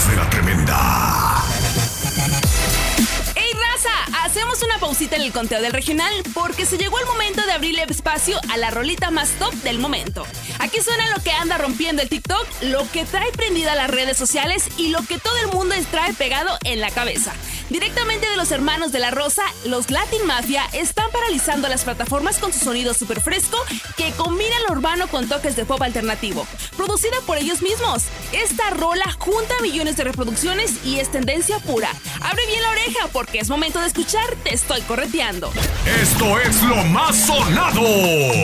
hijos de la tremenda. ¡Ey, raza! Hacemos una pausita en el conteo del regional porque se llegó el momento de abrirle espacio a la rolita más top del momento. Aquí suena lo que anda rompiendo el TikTok, lo que trae prendida las redes sociales y lo que todo el mundo trae pegado en la cabeza. Directamente de los hermanos de la Rosa, los Latin Mafia están paralizando las plataformas con su sonido súper fresco que combina lo urbano con toques de pop alternativo. Producida por ellos mismos, esta rola junta millones de reproducciones y es tendencia pura. Abre bien la oreja porque es momento de escuchar Te Estoy Correteando. Esto es lo más sonado.